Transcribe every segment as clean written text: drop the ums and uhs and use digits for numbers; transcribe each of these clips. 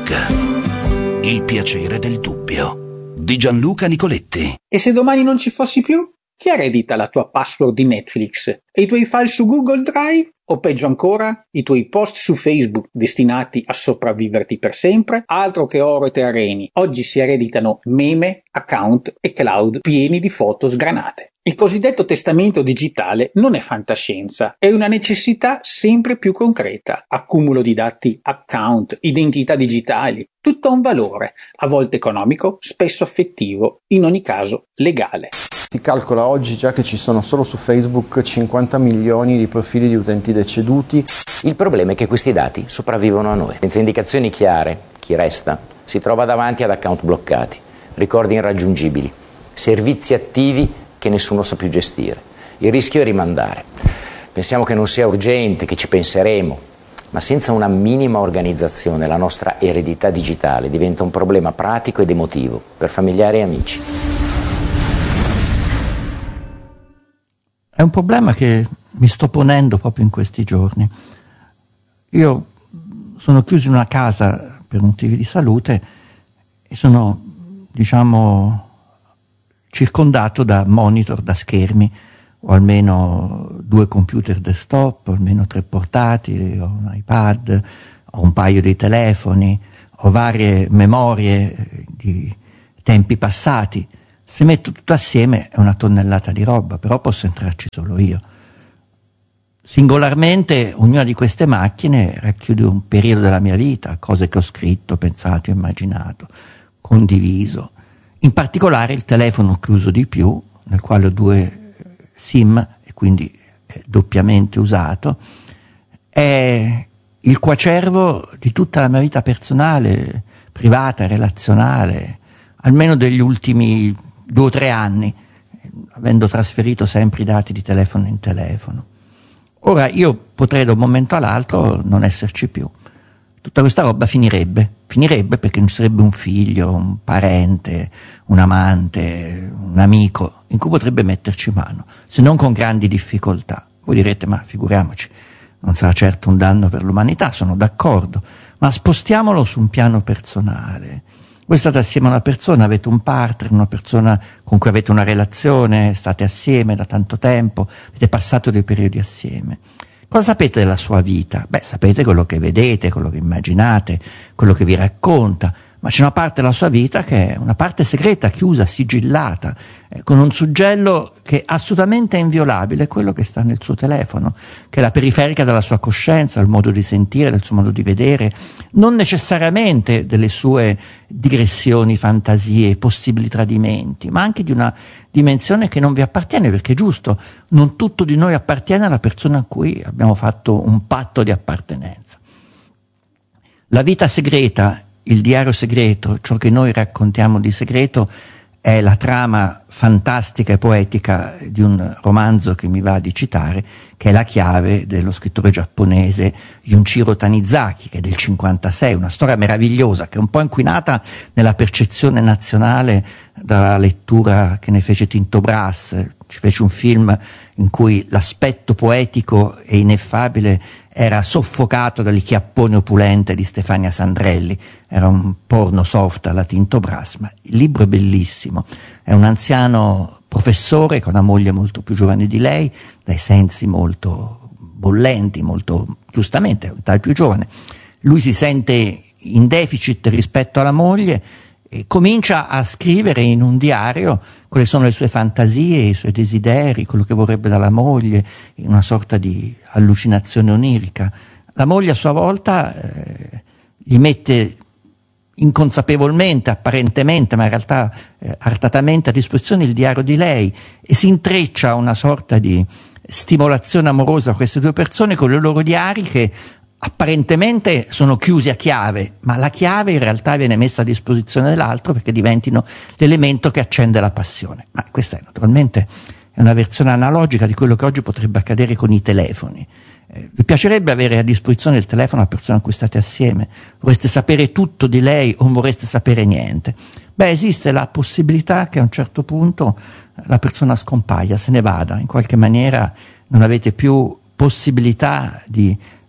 Facebook. Il piacere del dubbio di Gianluca Nicoletti. E se domani non ci fossi più? Chi eredita la tua password di Netflix? E i tuoi file su Google Drive? O peggio ancora, i tuoi post su Facebook destinati a sopravviverti per sempre? Altro che oro e terreni. Oggi si ereditano meme, account e cloud pieni di foto sgranate. Il cosiddetto testamento digitale non è fantascienza, è una necessità sempre più concreta. Accumulo di dati, account, identità digitali, tutto ha un valore, a volte economico, spesso affettivo, in ogni caso legale. Si calcola oggi già che ci sono solo su Facebook 50 milioni di profili di utenti deceduti. Il problema è che questi dati sopravvivono a noi. Senza indicazioni chiare, chi resta si trova davanti ad account bloccati, ricordi irraggiungibili, servizi attivi che nessuno sa più gestire. Il rischio è rimandare. Pensiamo che non sia urgente, che ci penseremo, ma senza una minima organizzazione la nostra eredità digitale diventa un problema pratico ed emotivo per familiari e amici. È un problema che mi sto ponendo proprio in questi giorni. Io sono chiuso in una casa per motivi di salute e sono, circondato da monitor, da schermi. Ho almeno 2 computer desktop, almeno 3 portatili, ho un iPad, ho un paio di telefoni, ho varie memorie di tempi passati. Se metto tutto assieme è 1 tonnellata di roba, però posso entrarci solo io. Singolarmente ognuna di queste macchine racchiude un periodo della mia vita, cose che ho scritto, pensato, immaginato, condiviso. In particolare il telefono che uso di più, nel quale ho 2 SIM e quindi è doppiamente usato, è il coacervo di tutta la mia vita personale, privata, relazionale, almeno degli ultimi 2 o 3 anni, avendo trasferito sempre i dati di telefono in telefono. Ora io potrei da un momento all'altro non esserci più. Tutta questa roba finirebbe perché non ci sarebbe un figlio, un parente, un amante, un amico in cui potrebbe metterci mano, se non con grandi difficoltà. Voi direte, ma figuriamoci, non sarà certo un danno per l'umanità, sono d'accordo, ma spostiamolo su un piano personale. Voi state assieme a una persona, avete un partner, una persona con cui avete una relazione, state assieme da tanto tempo, avete passato dei periodi assieme. Cosa sapete della sua vita? Sapete quello che vedete, quello che immaginate, quello che vi racconta, ma c'è una parte della sua vita che è una parte segreta, chiusa, sigillata, con un suggello che assolutamente è inviolabile, quello che sta nel suo telefono, che è la periferica della sua coscienza, il modo di sentire, del suo modo di vedere, non necessariamente delle sue digressioni, fantasie, possibili tradimenti, ma anche di una dimensione che non vi appartiene, perché è giusto, non tutto di noi appartiene alla persona a cui abbiamo fatto un patto di appartenenza. La vita segreta, il diario segreto, ciò che noi raccontiamo di segreto, è la trama fantastica e poetica di un romanzo che mi va di citare, che è La chiave dello scrittore giapponese Junichiro Tanizaki, che è del 56, una storia meravigliosa che è un po' inquinata nella percezione nazionale dalla lettura che ne fece Tinto Brass. Ci fece un film in cui l'aspetto poetico e ineffabile era soffocato dagli chiapponi opulente di Stefania Sandrelli, era un porno soft alla Tinto Brass, ma il libro è bellissimo, è un anziano professore con una moglie molto più giovane di lei, dai sensi molto bollenti, molto giustamente, è più giovane. Lui si sente in deficit rispetto alla moglie e comincia a scrivere in un diario quali sono le sue fantasie, i suoi desideri, quello che vorrebbe dalla moglie, in una sorta di allucinazione onirica. La moglie a sua volta gli mette inconsapevolmente, apparentemente, ma in realtà artatamente a disposizione il diario di lei e si intreccia una sorta di stimolazione amorosa a queste 2 persone con i loro diari che apparentemente sono chiusi a chiave, ma la chiave in realtà viene messa a disposizione dell'altro perché diventino l'elemento che accende la passione. Ma questa naturalmente è una versione analogica di quello che oggi potrebbe accadere con i telefoni. Vi piacerebbe avere a disposizione il telefono alla persona con cui state assieme? Vorreste sapere tutto di lei o non vorreste sapere niente? Esiste la possibilità che a un certo punto la persona scompaia, se ne vada, in qualche maniera non avete più possibilità di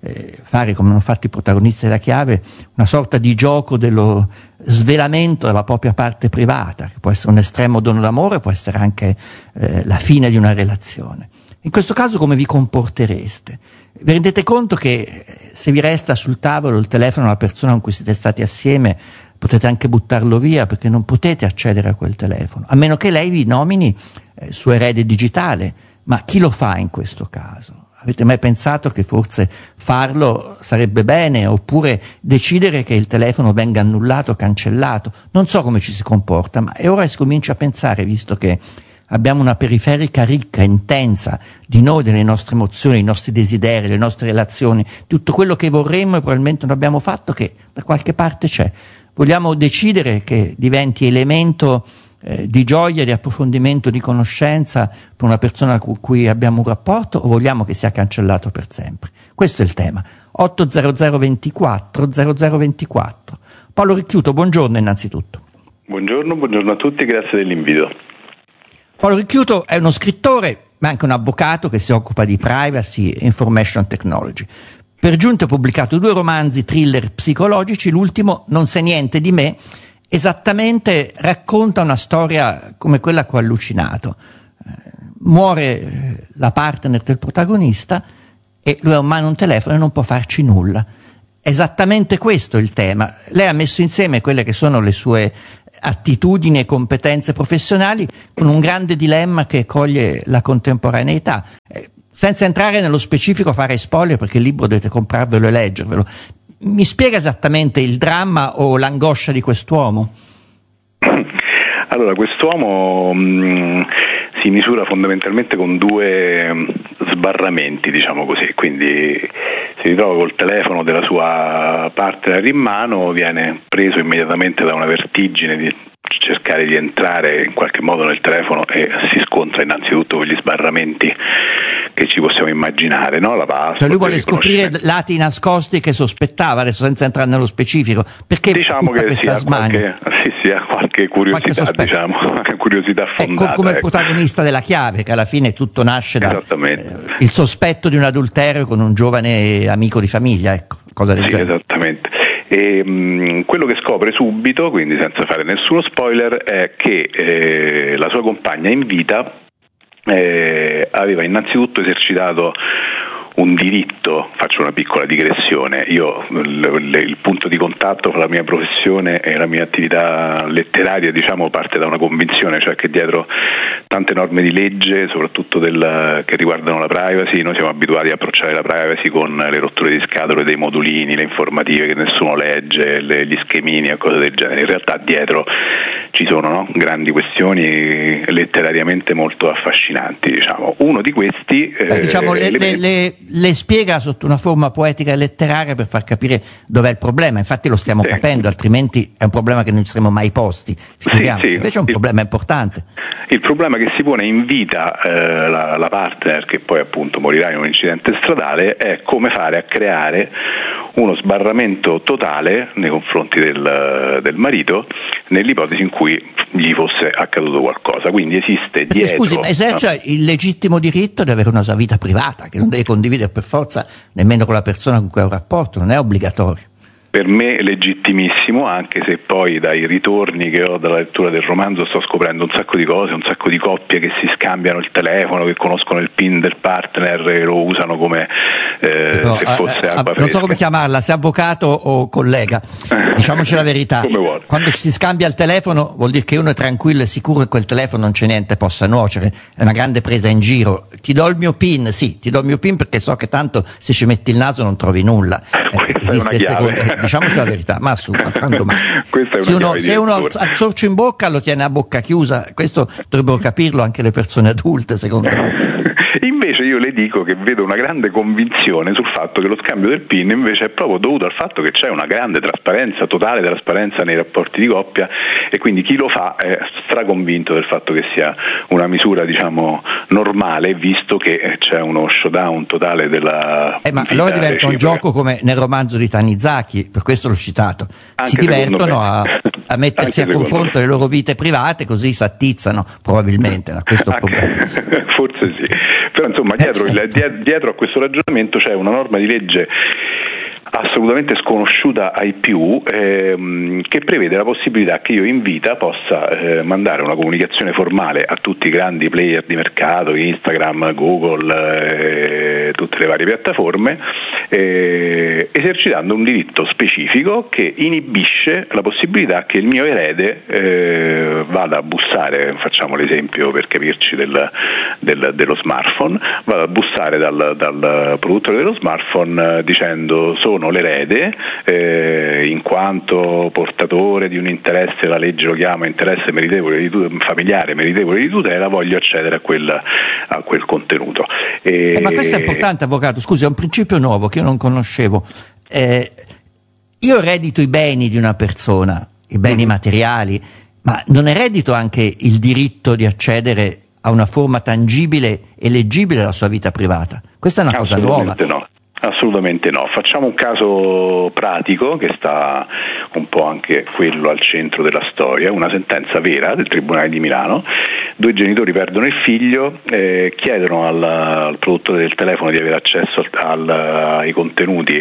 fare, come hanno fatto i protagonisti della chiave, una sorta di gioco dello svelamento della propria parte privata, che può essere un estremo dono d'amore, può essere anche la fine di una relazione. In questo caso come vi comportereste? Vi rendete conto che se vi resta sul tavolo il telefono della persona con cui siete stati assieme, potete anche buttarlo via perché non potete accedere a quel telefono, a meno che lei vi nomini suo erede digitale. Ma chi lo fa in questo caso? Avete mai pensato che forse farlo sarebbe bene, oppure decidere che il telefono venga annullato, cancellato? Non so come ci si comporta, ma è ora che si comincia a pensare, visto che abbiamo una periferica ricca, intensa di noi, delle nostre emozioni, dei nostri desideri, delle nostre relazioni, tutto quello che vorremmo e probabilmente non abbiamo fatto, che da qualche parte c'è. Vogliamo decidere che diventi elemento di gioia, di approfondimento, di conoscenza per una persona con cui abbiamo un rapporto, o vogliamo che sia cancellato per sempre? Questo è il tema. 800 24 0024. Paolo Ricchiuto, buongiorno innanzitutto. Buongiorno a tutti, grazie dell'invito. Paolo Ricchiuto è uno scrittore, ma anche un avvocato che si occupa di privacy e information technology. Per giunta ha pubblicato 2 romanzi thriller psicologici, l'ultimo, Non sai niente di me, esattamente racconta una storia come quella che ho allucinato. Muore la partner del protagonista e lui ha in mano un telefono e non può farci nulla. Esattamente questo è il tema. Lei ha messo insieme quelle che sono le sue attitudini e competenze professionali con un grande dilemma che coglie la contemporaneità. Senza entrare nello specifico, fare spoiler, perché il libro dovete comprarvelo e leggervelo. Mi spiega esattamente il dramma o l'angoscia di quest'uomo? Allora, quest'uomo si misura fondamentalmente con 2 sbarramenti, diciamo così, quindi si ritrova col telefono della sua partner in mano, viene preso immediatamente da una vertigine di cercare di entrare in qualche modo nel telefono e si scontra innanzitutto con gli sbarramenti che ci possiamo immaginare, no? La password, cioè lui vuole scoprire lati nascosti che sospettava, adesso senza entrare nello specifico, perché diciamo che sia qualche curiosità, diciamo, curiosità fondata. Come il protagonista della chiave, che alla fine tutto nasce da il sospetto di un adulterio con un giovane amico di famiglia, ecco, cosa del genere. Esattamente. E quello che scopre subito, quindi senza fare nessuno spoiler, è che la sua compagna in vita aveva innanzitutto esercitato un diritto. Faccio una piccola digressione. Io il punto di contatto fra la mia professione e la mia attività letteraria, diciamo, parte da una convinzione, cioè che dietro tante norme di legge, soprattutto che riguardano la privacy, noi siamo abituati a approcciare la privacy con le rotture di scatole dei modulini, le informative che nessuno legge, gli schemini e cose del genere. In realtà dietro ci sono, no, grandi questioni letterariamente molto affascinanti, diciamo. Uno di questi le spiega sotto una forma poetica e letteraria per far capire dov'è il problema. Infatti lo stiamo capendo, altrimenti è un problema che non ci saremmo mai posti. Invece è un problema importante. Il problema che si pone in vita la partner, che poi appunto morirà in un incidente stradale, è come fare a creare uno sbarramento totale nei confronti del marito nell'ipotesi in cui gli fosse accaduto qualcosa. Quindi esiste dietro... Scusi, ma esercita il legittimo diritto di avere una sua vita privata, che non deve condividere per forza nemmeno con la persona con cui ha un rapporto, non è obbligatorio. Per me legittimissimo, anche se poi dai ritorni che ho dalla lettura del romanzo sto scoprendo un sacco di cose, un sacco di coppie che si scambiano il telefono, che conoscono il PIN del partner e lo usano come se fosse acqua fresca. Non so come chiamarla, se avvocato o collega, diciamoci la verità. Come vuole. Quando si scambia il telefono vuol dire che uno è tranquillo e sicuro che quel telefono non c'è niente possa nuocere, è una grande presa in giro. Ti do il mio PIN, sì, ti do il mio PIN perché so che tanto se ci metti il naso non trovi nulla. Esiste il secondo, diciamoci la verità, ma se uno ha il sorcio in bocca lo tiene a bocca chiusa, questo dovrebbero capirlo anche le persone adulte, secondo me. Invece io le dico che vedo una grande convinzione sul fatto che lo scambio del PIN invece è proprio dovuto al fatto che c'è una grande trasparenza, totale trasparenza nei rapporti di coppia, e quindi chi lo fa è straconvinto del fatto che sia una misura, diciamo, normale, visto che c'è uno showdown totale della ma allora diventa un gioco come nel romanzo di Tanizaki, per questo l'ho citato. Anche si divertono a mettersi a confronto le loro vite private, così si attizzano probabilmente, questo è il problema. Forse sì, però Però insomma dietro a questo ragionamento c'è una norma di legge assolutamente sconosciuta ai più, che prevede la possibilità che io in vita possa mandare una comunicazione formale a tutti i grandi player di mercato, Instagram, Google, tutte le varie piattaforme, esercitando un diritto specifico che inibisce la possibilità che il mio erede vada a bussare, facciamo l'esempio per capirci dello smartphone, vada a bussare dal produttore dello smartphone dicendo: sono l'erede, in quanto portatore di un interesse, la legge lo chiama interesse meritevole familiare meritevole di tutela, voglio accedere a quel contenuto. Ma questo è importante, avvocato, scusi, è un principio nuovo che io non conoscevo. Io eredito i beni di una persona, i beni materiali, ma non eredito anche il diritto di accedere a una forma tangibile e leggibile alla sua vita privata? Questa è una cosa nuova. No. Assolutamente no. Facciamo un caso pratico che sta un po' anche quello al centro della storia, una sentenza vera del Tribunale di Milano. 2 genitori perdono il figlio, chiedono al produttore del telefono di avere accesso ai contenuti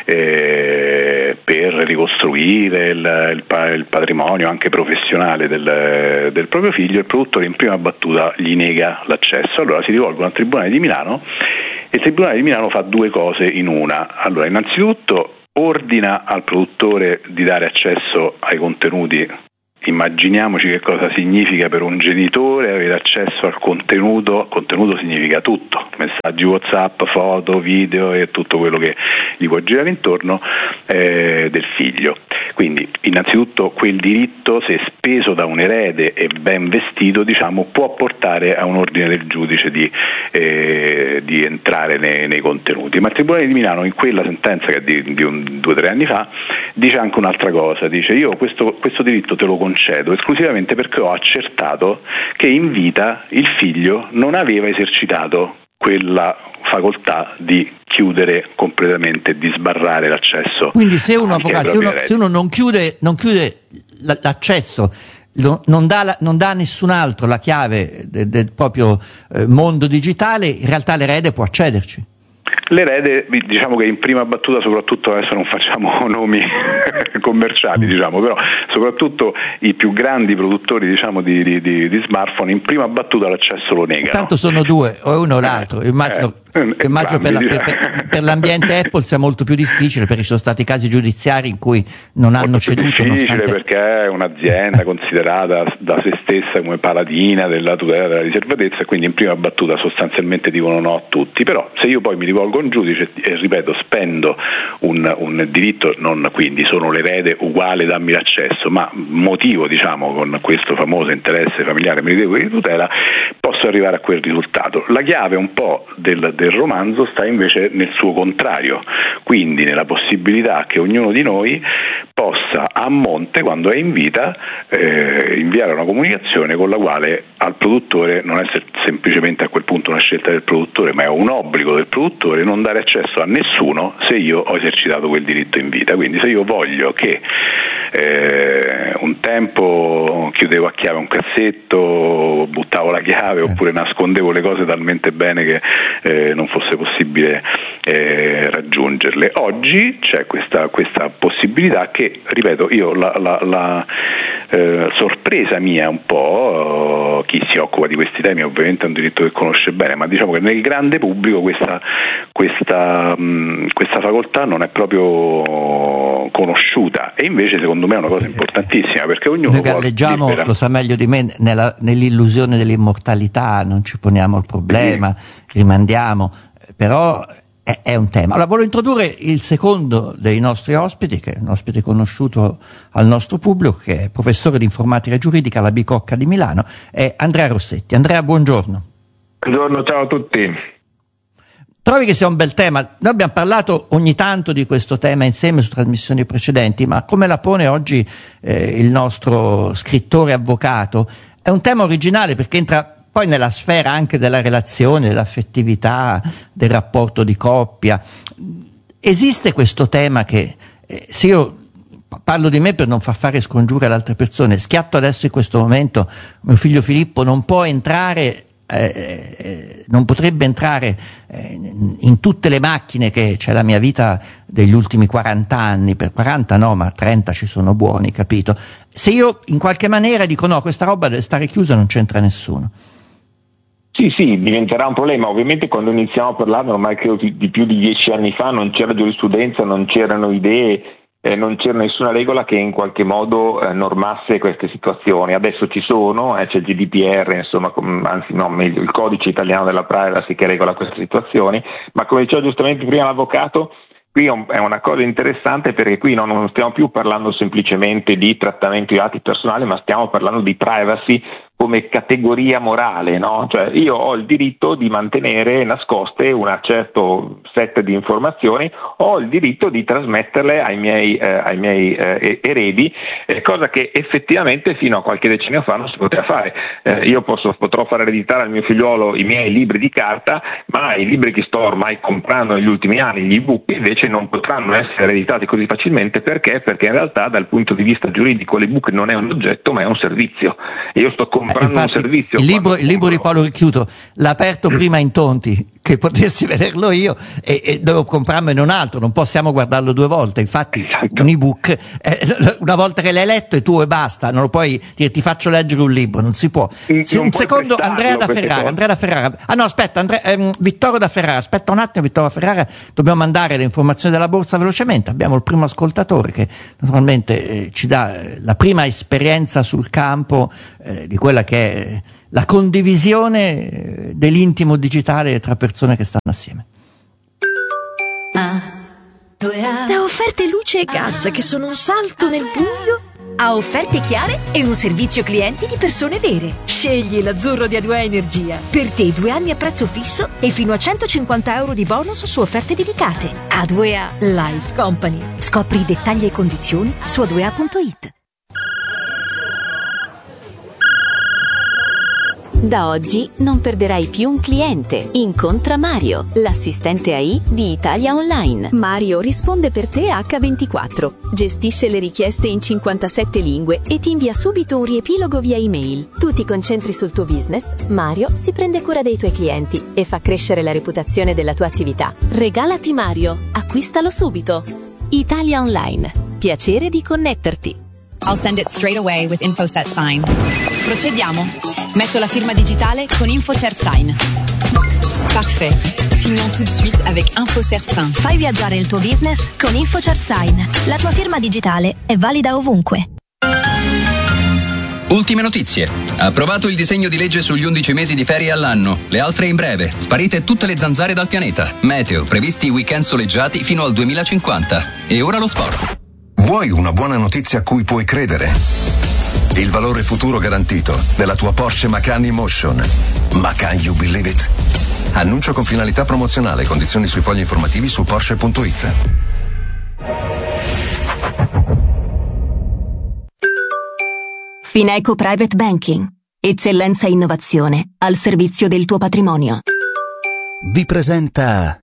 per ricostruire il patrimonio anche professionale del proprio figlio. Il produttore in prima battuta gli nega l'accesso, allora si rivolgono al Tribunale di Milano. Il Tribunale di Milano fa 2 cose in una. Allora, innanzitutto ordina al produttore di dare accesso ai contenuti. Immaginiamoci che cosa significa per un genitore avere accesso al contenuto. Contenuto significa tutto: messaggi WhatsApp, foto, video e tutto quello che gli può girare intorno del figlio. Quindi innanzitutto quel diritto, se speso da un erede e ben vestito, può portare a un ordine del giudice di entrare nei contenuti. Ma il Tribunale di Milano, in quella sentenza che è di 2 o 3 anni fa, dice anche un'altra cosa. Dice: io questo diritto te lo concedo esclusivamente perché ho accertato che in vita il figlio non aveva esercitato quella facoltà di chiudere completamente, di sbarrare l'accesso. Quindi se uno non chiude l'accesso, non dà a nessun altro la chiave del proprio mondo digitale, in realtà l'erede può accederci. L'erede, diciamo che in prima battuta, soprattutto adesso non facciamo nomi commerciali, però soprattutto i più grandi produttori di smartphone, in prima battuta l'accesso lo negano. Tanto sono 2, o uno o l'altro. Immagino per l'ambiente Apple sia molto più difficile, perché ci sono stati casi giudiziari in cui non hanno ceduto. È difficile perché è un'azienda considerata da se stessa come paladina della tutela della riservatezza, e quindi in prima battuta sostanzialmente dicono no a tutti. Però se io poi mi rivolgo a un giudice e, ripeto, spendo un diritto, non quindi sono l'erede uguale, dammi l'accesso, ma motivo con questo famoso interesse familiare meritevole di tutela, posso arrivare a quel risultato. La chiave un po' del romanzo sta invece nel suo contrario, quindi nella possibilità che ognuno di noi possa a monte, quando è in vita, inviare una comunicazione con la quale al produttore, non è semplicemente a quel punto una scelta del produttore, ma è un obbligo del produttore non dare accesso a nessuno se io ho esercitato quel diritto in vita. Quindi se io voglio che un tempo chiudevo a chiave un cassetto, buttavo la chiave oppure nascondevo le cose talmente bene che non fosse possibile raggiungerle. Oggi c'è questa possibilità che, ripeto, io la sorpresa mia un po', chi si occupa di questi temi ovviamente è un diritto che conosce bene, ma diciamo che nel grande pubblico questa facoltà non è proprio conosciuta, e invece secondo me è una cosa importantissima, perché ognuno noi galleggiamo, lo sa meglio di me, nell'illusione dell'immortalità, non ci poniamo il problema, rimandiamo, però è un tema. Allora voglio introdurre il secondo dei nostri ospiti, che è un ospite conosciuto al nostro pubblico, che è professore di informatica giuridica alla Bicocca di Milano, è Andrea Rossetti. Andrea, buongiorno. Buongiorno, ciao a tutti. Trovi che sia un bel tema? Noi abbiamo parlato ogni tanto di questo tema insieme su trasmissioni precedenti, ma come la pone oggi il nostro scrittore avvocato, è un tema originale perché entra poi nella sfera anche della relazione, dell'affettività, del rapporto di coppia. Esiste questo tema che, se io parlo di me per non far fare scongiure ad altre persone, schiatto adesso in questo momento, mio figlio Filippo non può entrare non potrebbe entrare in tutte le macchine che c'è la mia vita degli ultimi 40 anni, per 40 no, ma 30 ci sono buoni, capito? Se io in qualche maniera dico no, questa roba deve stare chiusa, non c'entra nessuno. Sì, diventerà un problema. Ovviamente quando iniziamo a parlarne, ormai credo di più di 10 anni fa, non c'era giurisprudenza, non c'erano idee, non c'era nessuna regola che in qualche modo normasse queste situazioni. Adesso ci sono, c'è il GDPR, insomma, meglio il codice italiano della privacy che regola queste situazioni, ma come diceva giustamente prima l'avvocato, qui è una cosa interessante perché qui non stiamo più parlando semplicemente di trattamento di dati personali, ma stiamo parlando di privacy come categoria morale, no? Cioè io ho il diritto di mantenere nascoste un certo set di informazioni, ho il diritto di trasmetterle ai miei eredi, cosa che effettivamente fino a qualche decennio fa non si poteva fare. Io potrò far ereditare al mio figliolo i miei libri di carta, ma i libri che sto ormai comprando negli ultimi anni, gli ebook, invece non potranno essere ereditati così facilmente. Perché? Perché in realtà dal punto di vista giuridico l'ebook non è un oggetto ma è un servizio, e io sto comprando infatti, un servizio. Il libro di Paolo Ricchiuto l'ha aperto prima in tonti che potessi vederlo io, e dovevo comprarmene un altro, non possiamo guardarlo due volte. Infatti esatto. Un ebook una volta che l'hai letto è tuo e basta, non lo puoi dire ti faccio leggere un libro, non si può. Un secondo, Andrea da Ferrara. Ah no, aspetta, Vittorio da Ferrara, aspetta un attimo, Vittorio da Ferrara, dobbiamo mandare le informazioni della borsa velocemente. Abbiamo il primo ascoltatore che naturalmente ci dà la prima esperienza sul campo di quella che è la condivisione dell'intimo digitale tra persone che stanno assieme. Da offerte luce e gas che sono un salto nel buio a offerte chiare e un servizio clienti di persone vere. Scegli l'azzurro di A2A Energia. Per te 2 anni a prezzo fisso e fino a 150 euro di bonus su offerte dedicate. A2A Life Company. Scopri i dettagli e condizioni su a2a.it. Da oggi non perderai più un cliente. Incontra Mario, l'assistente AI di Italia Online. Mario risponde per te H24, gestisce le richieste in 57 lingue e ti invia subito un riepilogo via email. Tu ti concentri sul tuo business, Mario si prende cura dei tuoi clienti e fa crescere la reputazione della tua attività. Regalati Mario, acquistalo subito. Italia Online, piacere di connetterti. I'll send it straight away with InfoSet Sign. Procediamo. Metto la firma digitale con InfoCert Sign. Parfait. Signons tout de suite avec InfoCert Sign. Fai viaggiare il tuo business con InfoCert Sign. La tua firma digitale è valida ovunque. Ultime notizie. Approvato il disegno di legge sugli 11 mesi di ferie all'anno. Le altre in breve. Sparite tutte le zanzare dal pianeta. Meteo. Previsti weekend soleggiati fino al 2050. E ora lo sport. Vuoi una buona notizia a cui puoi credere? Il valore futuro garantito della tua Porsche Macan E-Motion. Ma can you believe it? Annuncio con finalità promozionale. Condizioni sui fogli informativi su Porsche.it. Fineco Private Banking. Eccellenza e innovazione al servizio del tuo patrimonio. Vi presenta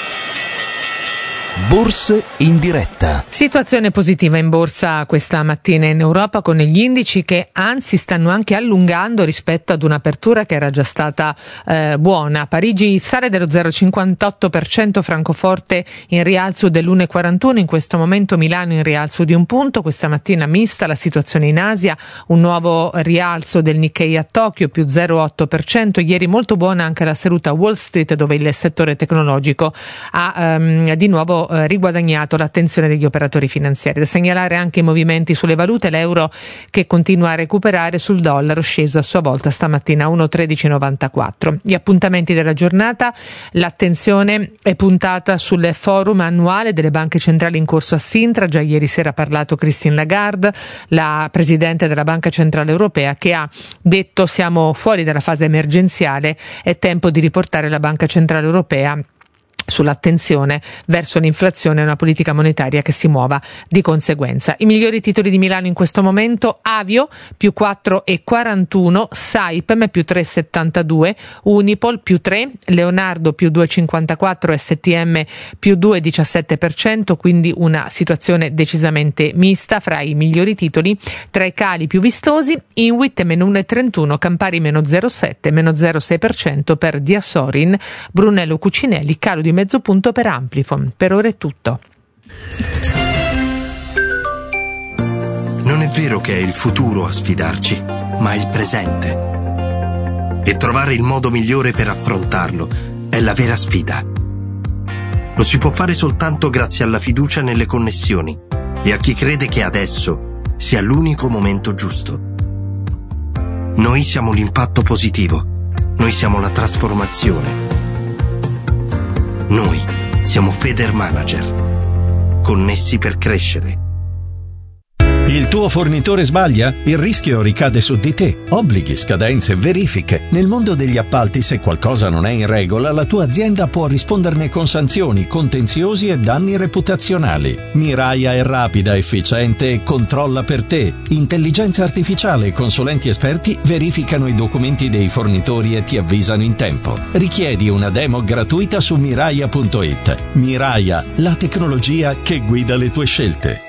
Borse in diretta. Situazione positiva in borsa questa mattina in Europa, con gli indici che anzi stanno anche allungando rispetto ad un'apertura che era già stata buona. Parigi sale dello 0,58%, Francoforte in rialzo dell'1,41%, in questo momento Milano in rialzo di 1 punto. Questa mattina mista la situazione in Asia, un nuovo rialzo del Nikkei a Tokyo più 0,8%. Ieri molto buona anche la seduta a Wall Street, dove il settore tecnologico ha di nuovo riguadagnato l'attenzione degli operatori finanziari. Da segnalare anche i movimenti sulle valute, l'euro che continua a recuperare, sul dollaro sceso a sua volta stamattina a 1,1394. Gli appuntamenti della giornata, l'attenzione è puntata sul forum annuale delle banche centrali in corso a Sintra. Già ieri sera ha parlato Christine Lagarde, la presidente della Banca Centrale Europea, che ha detto: siamo fuori dalla fase emergenziale, è tempo di riportare la Banca Centrale Europea sull'attenzione verso l'inflazione e una politica monetaria che si muova di conseguenza. I migliori titoli di Milano in questo momento: Avio più 4,41, Saipem più 3,72, Unipol più 3, Leonardo più 2,54, STM più 2,17%, quindi una situazione decisamente mista fra i migliori titoli. Tra i cali più vistosi, Inwit meno 1,31, Campari meno 0,7, meno 0,6% per Diasorin, Brunello Cucinelli calo di mezzo punto per Amplifon. Per ora è tutto. Non è vero che è il futuro a sfidarci, ma il presente. E trovare il modo migliore per affrontarlo è la vera sfida. Lo si può fare soltanto grazie alla fiducia nelle connessioni e a chi crede che adesso sia l'unico momento giusto. Noi siamo l'impatto positivo. Noi siamo la trasformazione. Noi siamo Federmanager. Connessi per crescere. Il tuo fornitore sbaglia? Il rischio ricade su di te. Obblighi, scadenze, verifiche. Nel mondo degli appalti, se qualcosa non è in regola, la tua azienda può risponderne con sanzioni, contenziosi e danni reputazionali. Miraia è rapida, efficiente e controlla per te. Intelligenza artificiale e consulenti esperti verificano i documenti dei fornitori e ti avvisano in tempo. Richiedi una demo gratuita su Miraia.it. Miraia, la tecnologia che guida le tue scelte.